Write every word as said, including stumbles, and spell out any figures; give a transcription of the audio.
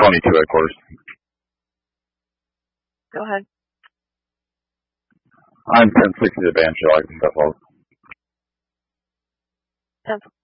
twenty-two headquarters. Go ahead. I'm ten sixty to Banshee. I think that's all. ten